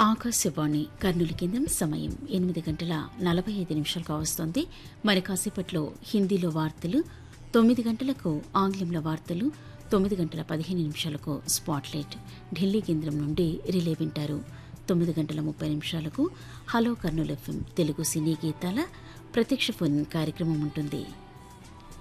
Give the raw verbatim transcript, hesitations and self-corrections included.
ఆకాశవాణి కర్నూలు కేంద్రం సమయం ఎనిమిది గంటల నలభై ఐదు నిమిషాలు కావస్తోంది. మరి కాసేపట్లో హిందీలో వార్తలు, తొమ్మిది గంటలకు ఆంగ్లంలో వార్తలు, తొమ్మిది గంటల పదిహేను నిమిషాలకు స్పాట్లైట్ ఢిల్లీ కేంద్రం నుండి రిలే వింటారు. తొమ్మిది గంటల ముప్పై నిమిషాలకు హలో కర్నూలు ఎఫ్ఎం తెలుగు సినీ గీతాల ప్రత్యక్ష ఫోన్ కార్యక్రమం ఉంటుంది.